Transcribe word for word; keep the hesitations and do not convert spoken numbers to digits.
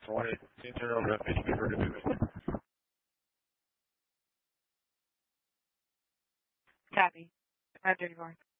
twenty, turn over to H P for the Copy. five thirty-four.